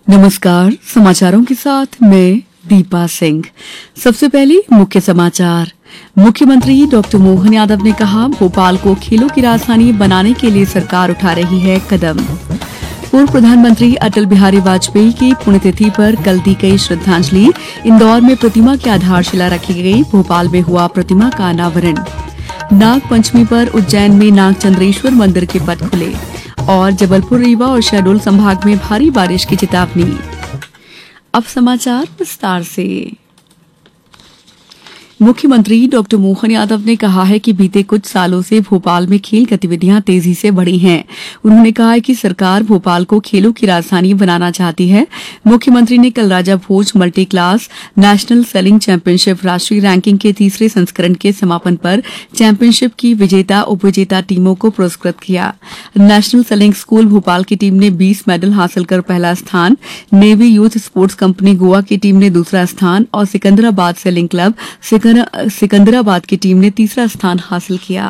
नमस्कार, समाचारों के साथ मैं दीपा सिंह। सबसे पहले मुख्य समाचार। मुख्यमंत्री डॉक्टर मोहन यादव ने कहा, भोपाल को खेलों की राजधानी बनाने के लिए सरकार उठा रही है कदम। पूर्व प्रधानमंत्री अटल बिहारी वाजपेयी की पुण्यतिथि पर कल दी गई श्रद्धांजलि। इंदौर में प्रतिमा की आधारशिला रखी गई। भोपाल में हुआ प्रतिमा का अनावरण। नाग पंचमी पर उज्जैन में नाग चंद्रेश्वर मंदिर के पट खुले और जबलपुर, रीवा और शहडोल संभाग में भारी बारिश की चेतावनी। अब समाचार विस्तार से। मुख्यमंत्री डॉक्टर मोहन यादव ने कहा है कि बीते कुछ सालों से भोपाल में खेल गतिविधियां तेजी से बढ़ी हैं। उन्होंने कहा है कि सरकार भोपाल को खेलों की राजधानी बनाना चाहती है। मुख्यमंत्री ने कल राजा भोज multi class national selling championship राष्ट्रीय रैंकिंग के तीसरे संस्करण के समापन पर चैंपियनशिप की विजेता उपविजेता टीमों को पुरस्कृत किया। नेशनल सेलिंग स्कूल भोपाल की टीम ने 20 मेडल हासिल कर पहला स्थान, navy youth sports company Goa की टीम ने दूसरा स्थान और सिकंदराबाद सेलिंग क्लब सिकंदराबाद की टीम ने तीसरा स्थान हासिल किया।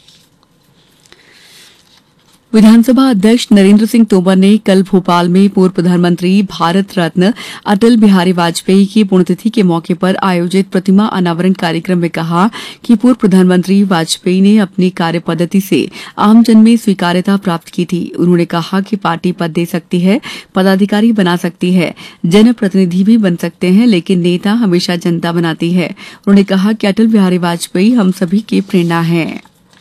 विधानसभा अध्यक्ष नरेंद्र सिंह तोमर ने कल भोपाल में पूर्व प्रधानमंत्री भारत रत्न अटल बिहारी वाजपेयी की पुण्यतिथि के मौके पर आयोजित प्रतिमा अनावरण कार्यक्रम में कहा कि पूर्व प्रधानमंत्री वाजपेयी ने अपनी कार्य पद्धति से आमजन में स्वीकार्यता प्राप्त की थी। उन्होंने कहा कि पार्टी पद दे सकती है, पदाधिकारी बना सकती है, जनप्रतिनिधि भी बन सकते हैं, लेकिन नेता हमेशा जनता बनाती है। उन्होंने कहा कि अटल बिहारी वाजपेयी हम सभी की प्रेरणा है।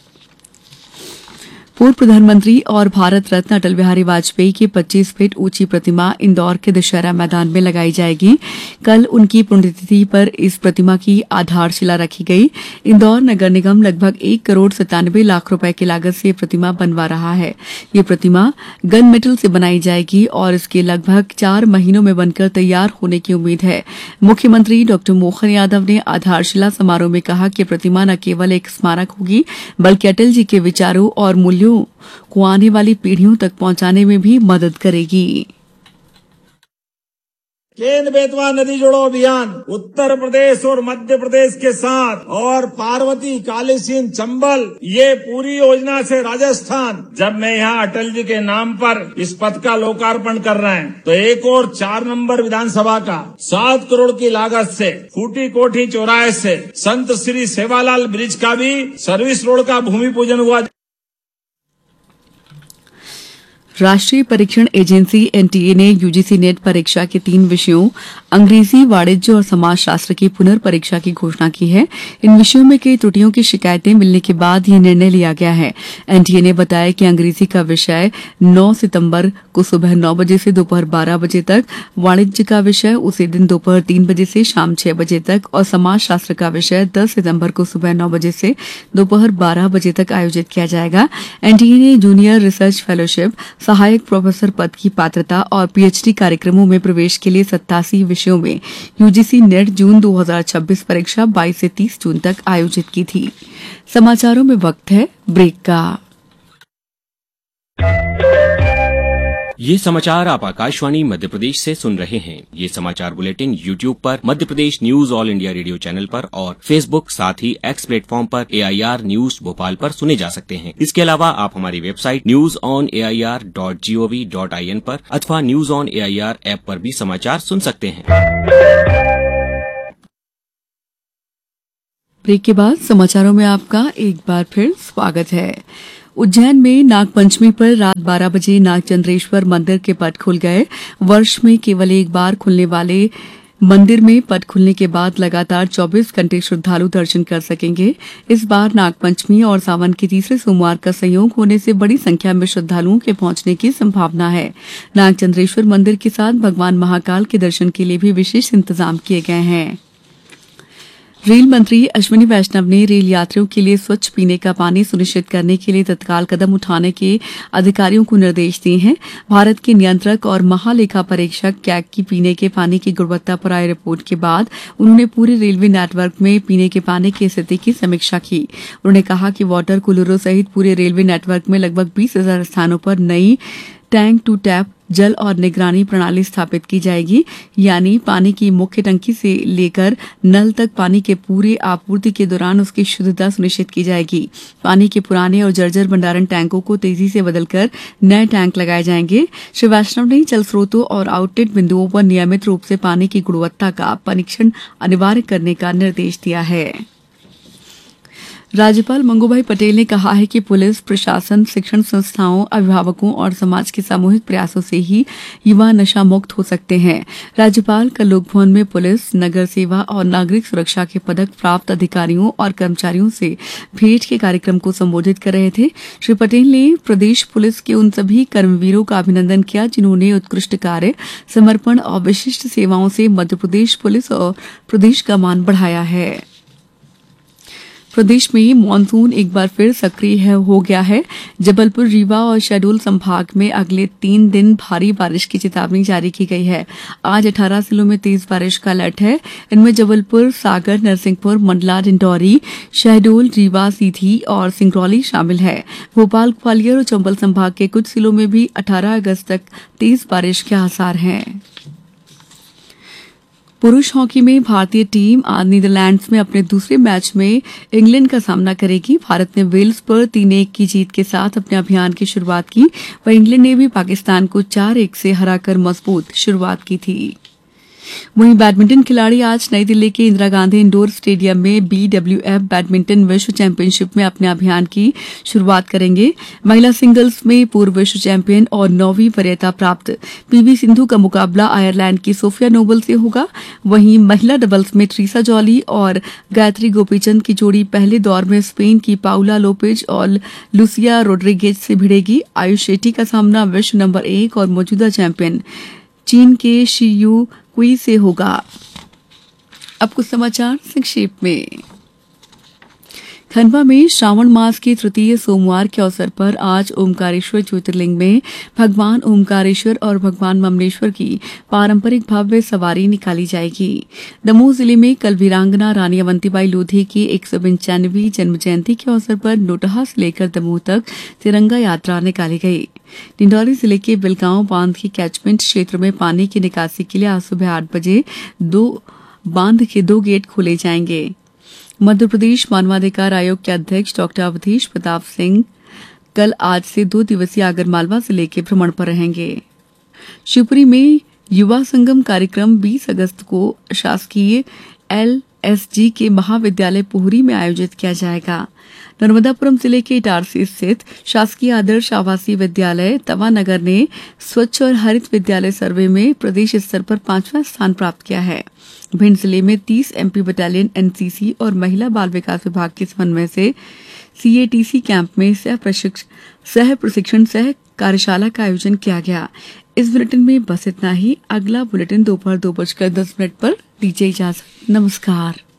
पूर्व प्रधानमंत्री और भारत रत्न अटल बिहारी वाजपेयी की 25 फीट ऊंची प्रतिमा इंदौर के दशहरा मैदान में लगाई जाएगी। कल उनकी पुण्यतिथि पर इस प्रतिमा की आधारशिला रखी गई। इंदौर नगर निगम लगभग 1,97 करोड़ रुपए की लागत से प्रतिमा बनवा रहा है। ये प्रतिमा गन मेटल से बनाई जाएगी और इसके लगभग 4 महीनों में बनकर तैयार होने की उम्मीद है। मुख्यमंत्री डॉक्टर मोहन यादव ने आधारशिला समारोह में कहा कि प्रतिमा न केवल एक स्मारक होगी, बल्कि अटल जी के विचारों और मूल्यों को आने वाली पीढ़ियों तक पहुंचाने में भी मदद करेगी। केंद्र बेतवा नदी जोड़ो अभियान उत्तर प्रदेश और मध्य प्रदेश के साथ और पार्वती, काली सिंध, चंबल, ये पूरी योजना से राजस्थान। जब मैं यहाँ अटल जी के नाम पर इस पथ का लोकार्पण कर रहे हैं तो एक और 4 नंबर विधानसभा का 7 करोड़ की लागत से फूटी कोठी चौराहे से संत श्री सेवालाल ब्रिज का भी सर्विस रोड का भूमि पूजन हुआ। राष्ट्रीय परीक्षण एजेंसी एनटीए ने यूजीसी नेट परीक्षा के 3 विषयों अंग्रेजी, वाणिज्य और समाजशास्त्र की पुनर्परीक्षा की घोषणा की है। इन विषयों में कई त्रुटियों की शिकायतें मिलने के बाद यह निर्णय लिया गया है। एनटीए ने बताया कि अंग्रेजी का विषय 9 सितंबर को सुबह 9 बजे से दोपहर 12 बजे तक, वाणिज्य का विषय उसी दिन दोपहर 3 बजे से शाम 6 बजे तक और समाजशास्त्र का विषय 10 सितंबर को सुबह 9 बजे से दोपहर 12 बजे तक आयोजित किया जाएगा। एनटीए ने जूनियर रिसर्च फेलोशिप, सहायक प्रोफेसर पद की पात्रता और पीएचडी कार्यक्रमों में प्रवेश के लिए 87 विषयों में यूजीसी नेट जून 2026 परीक्षा 22 से 30 जून तक आयोजित की थी। समाचारों में वक्त है ब्रेक का। ये समाचार आप आकाशवाणी मध्य प्रदेश से सुन रहे हैं। ये समाचार बुलेटिन YouTube पर Madhya Pradesh news all India radio channel पर और Facebook साथ ही X प्लेटफॉर्म पर AIR न्यूज भोपाल पर सुने जा सकते हैं। इसके अलावा आप हमारी वेबसाइट newsonair.gov.in पर अथवा न्यूज ऑन AIR ऐप पर भी समाचार सुन सकते हैं। ब्रेक के बाद समाचारों में आपका एक बार फिर स्वागत है। उज्जैन में नागपंचमी पर रात 12 बजे नागचंद्रेश्वर मंदिर के पट खुल गए। वर्ष में केवल एक बार खुलने वाले मंदिर में पट खुलने के बाद लगातार 24 घंटे श्रद्धालु दर्शन कर सकेंगे। इस बार नागपंचमी और सावन के तीसरे सोमवार का संयोग होने से बड़ी संख्या में श्रद्धालुओं के पहुंचने की संभावना है। नागचंद्रेश्वर मंदिर के साथ भगवान महाकाल के दर्शन के लिए भी विशेष इंतजाम किए गए हैं। रेल मंत्री अश्विनी वैष्णव ने रेल यात्रियों के लिए स्वच्छ पीने का पानी सुनिश्चित करने के लिए तत्काल कदम उठाने के अधिकारियों को निर्देश दिए हैं। भारत के नियंत्रक और महालेखा परीक्षक कैग की पीने के पानी की गुणवत्ता पर आई रिपोर्ट के बाद उन्होंने पूरे रेलवे नेटवर्क में पीने के पानी की स्थिति की समीक्षा की। उन्होंने कहा कि वाटर कूलरों सहित पूरे रेलवे नेटवर्क में लगभग 20,000 स्थानों पर नई टैंक टू टैप जल और निगरानी प्रणाली स्थापित की जाएगी, यानी पानी की मुख्य टंकी से लेकर नल तक पानी के पूरे आपूर्ति के दौरान उसकी शुद्धता सुनिश्चित की जाएगी। पानी के पुराने और जर्जर भंडारण टैंकों को तेजी से बदलकर नए टैंक लगाए जाएंगे। श्री वैष्णव ने जल स्रोतों और आउटलेट बिंदुओं पर नियमित रूप से पानी की गुणवत्ता का परीक्षण अनिवार्य करने का निर्देश दिया है। राज्यपाल मंगूभाई पटेल ने कहा है कि पुलिस, प्रशासन, शिक्षण संस्थाओं, अभिभावकों और समाज के सामूहिक प्रयासों से ही युवा नशा मुक्त हो सकते हैं। राज्यपाल कल लोकभवन में पुलिस, नगर सेवा और नागरिक सुरक्षा के पदक प्राप्त अधिकारियों और कर्मचारियों से भेंट के कार्यक्रम को संबोधित कर रहे थे। श्री पटेल ने प्रदेश पुलिस के उन सभी कर्मवीरों का अभिनंदन किया जिन्होंने उत्कृष्ट कार्य, समर्पण और विशिष्ट सेवाओं से मध्य प्रदेश पुलिस और प्रदेश का मान बढ़ाया है। प्रदेश में मानसून एक बार फिर सक्रिय हो गया है। जबलपुर, रीवा और शहडोल संभाग में अगले 3 दिन भारी बारिश की चेतावनी जारी की गई है। आज 18 जिलों में तेज बारिश का अलर्ट है। इनमें जबलपुर, सागर, नरसिंहपुर, मंडला, डिंडौरी, शहडोल, रीवा, सीधी और सिंगरौली शामिल है। भोपाल, ग्वालियर और चंबल संभाग के कुछ जिलों में भी 18 अगस्त तक तेज बारिश के आसार हैं। पुरुष हॉकी में भारतीय टीम आज नीदरलैंड्स में अपने दूसरे मैच में इंग्लैंड का सामना करेगी। भारत ने वेल्स पर 3-1 की जीत के साथ अपने अभियान की शुरुआत की, वहीं इंग्लैंड ने भी पाकिस्तान को 4-1 से हराकर मजबूत शुरुआत की थी। वहीं बैडमिंटन खिलाड़ी आज नई दिल्ली के इंदिरा गांधी इंडोर स्टेडियम में BWF बैडमिंटन विश्व चैंपियनशिप में अपने अभियान की शुरुआत करेंगे। महिला सिंगल्स में पूर्व विश्व चैंपियन और 9वीं वरीयता प्राप्त PV सिंधु का मुकाबला आयरलैंड की सोफिया नोबल से होगा। वहीं महिला डबल्स में ट्रीसा जॉली और गायत्री गोपीचंद की जोड़ी पहले दौर में स्पेन की पाउला लोपेज और लुसिया रोड्रिगेज से भिड़ेगी। आयुष शेट्टी का सामना विश्व नंबर 1 और मौजूदा चैंपियन चीन के शीयू कुई से होगा। अब कुछ समाचार संक्षेप में। खंडवा में श्रावण मास के तृतीय सोमवार के अवसर पर आज ओमकारेश्वर ज्योतिर्लिंग में भगवान ओमकारेश्वर और भगवान ममलेश्वर की पारंपरिक भव्य सवारी निकाली जाएगी। दमोह जिले में कल वीरांगना रानी अवंतीबाई लोधी की 195वीं जन्म जयंती के अवसर पर नोटहा से लेकर दमोह तक तिरंगा यात्रा निकाली गई। डिंडौरी जिले के बिलगांव बांध के कैचमेंट क्षेत्र में पानी की निकासी के लिए आज सुबह 8 बजे बांध के 2 गेट खोले जाएंगे। मध्य प्रदेश मानवाधिकार आयोग के अध्यक्ष डॉक्टर अवधेश प्रताप सिंह कल आज से 2 दिवसीय आगरमालवा जिले के भ्रमण पर रहेंगे। शिवपुरी में युवा संगम कार्यक्रम 20 अगस्त को शासकीय LSG के महाविद्यालय पोहरी में आयोजित किया जाएगा। नर्मदापुरम जिले के इटारसी स्थित शासकीय आदर्श आवासीय विद्यालय तवानगर ने स्वच्छ और हरित विद्यालय सर्वे में प्रदेश स्तर पर 5वां स्थान प्राप्त किया है। भिंड जिले में 30 MP बटालियन NCC और महिला बाल विकास विभाग के समन्वय से CATC कैंप में सह प्रशिक्षण सह कार्यशाला का आयोजन किया गया। इस बुलेटिन में बस इतना ही। अगला बुलेटिन दोपहर 2:10 पर दीजिए इजाजत। नमस्कार।